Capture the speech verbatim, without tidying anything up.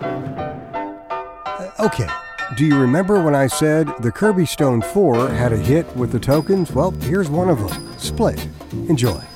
Uh, okay, do you remember when I said the Kirby Stone four had a hit with the tokens? Well, here's one of them. Split. Enjoy.